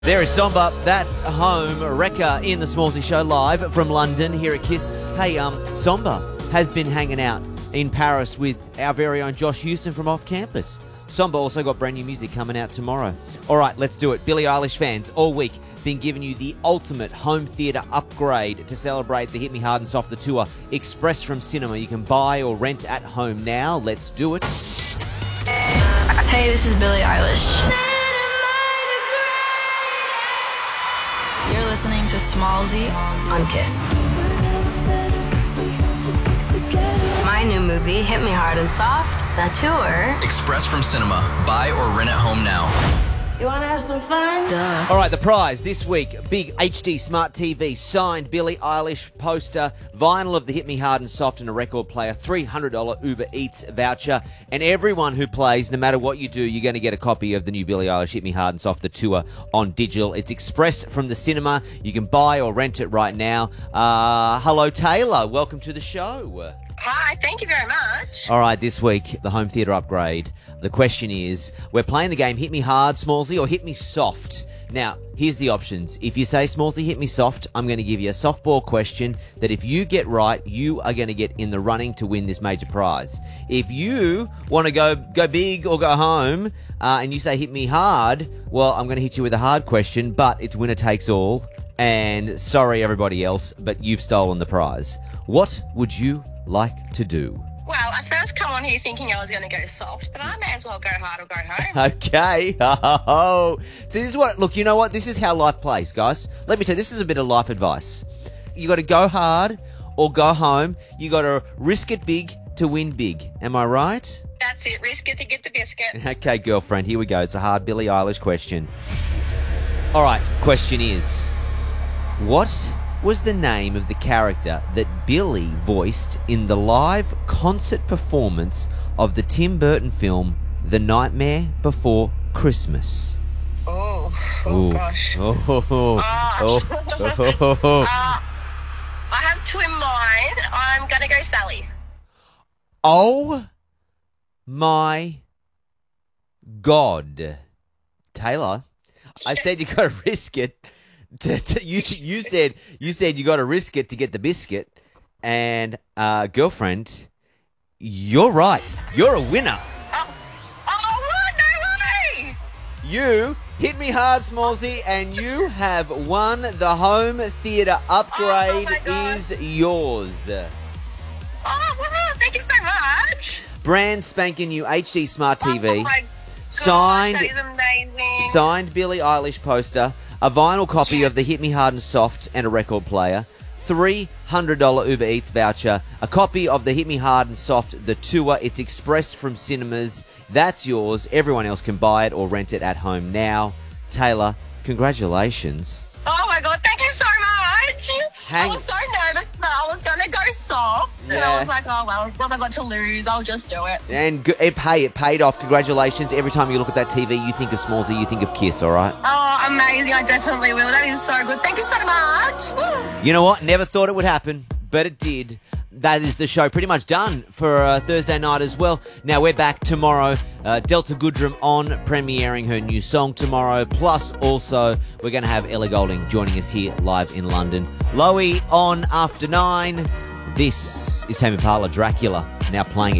There is Somba, that's home. Rekka in the Smallsy Show live from London here at KISS. Hey, Somba has been hanging out in Paris with our very own Josh Houston from Off Campus. Somba also got brand new music coming out tomorrow. All right, let's do it. Billie Eilish fans all week been giving you the ultimate home theatre upgrade to celebrate the Hit Me Hard and Soft the tour. Express from Cinema. You can buy or rent at home now. Let's do it. Hey, this is Billie Eilish. You're listening to Smallsy on KISS. My new movie, Hit Me Hard and Soft, the tour. Express from Cinema. Buy or rent at home now. You want to have some fun? Duh. All right, the prize this week, big HD smart TV, signed Billie Eilish poster, vinyl of the Hit Me Hard and Soft and a record player, $300 Uber Eats voucher, and everyone who plays, no matter what you do, you're going to get a copy of the new Billie Eilish Hit Me Hard and Soft, the tour on digital. It's Express from the Cinema. You can buy or rent it right now. Hello, Taylor. Welcome to the show. Hi, thank you very much. All right, this week, the home theatre upgrade. The question is, we're playing the game Hit Me Hard, Smallsy, or Hit Me Soft. Now, here's the options. If you say, Smallsy, hit me soft, I'm going to give you a softball question that if you get right, you are going to get in the running to win this major prize. If you want to go big or go home, and you say, hit me hard, well, I'm going to hit you with a hard question, but it's winner takes all. And sorry, everybody else, but you've stolen the prize. What would you like to do? Well, I first come on here thinking I was going to go soft, but I may as well go hard or go home. Okay. Oh. See, this is what, look, you know what? This is how life plays, guys. Let me tell you, this is a bit of life advice. You got to go hard or go home. You got to risk it big to win big. Am I right? That's it. Risk it to get the biscuit. Okay, girlfriend, here we go. It's a hard Billie Eilish question. All right, question is, what was the name of the character that Billie voiced in the live concert performance of the Tim Burton film The Nightmare Before Christmas? Gosh. I have two in mind. I'm going to go Sally. Oh my God. Taylor, I said you got to risk it. You said you got to risk it to get the biscuit, and girlfriend, you're right. You're a winner. What? No way! You hit me hard, Smallsy, and you have won. The home theatre upgrade is yours. Oh, wow, thank you so much. Brand spanking new HD smart TV. Oh my Signed, gosh, that is amazing. signed Billie Eilish poster, a vinyl copy of the Hit Me Hard and Soft and a record player, $300 Uber Eats voucher, a copy of the Hit Me Hard and Soft, the tour. It's Express from Cinemas. That's yours. Everyone else can buy it or rent it at home now. Taylor, congratulations. Oh my God, thank you so much. Hang- I was so nervous that I was going to go soft. And Yeah. I was like, oh, well, what have I got to lose? I'll just do it. And it paid off. Congratulations. Every time you look at that TV, you think of Smallsy, you think of KISS, all right? Oh, amazing. I definitely will. That is so good. Thank you so much. Woo. You know what? Never thought it would happen, but it did. That is the show pretty much done for Thursday night as well. Now, we're back tomorrow. Delta Goodrem on, premiering her new song tomorrow. Plus, also, we're going to have Ellie Goulding joining us here live in London. Loey on after 9. This is Tame Impala Dracula, now playing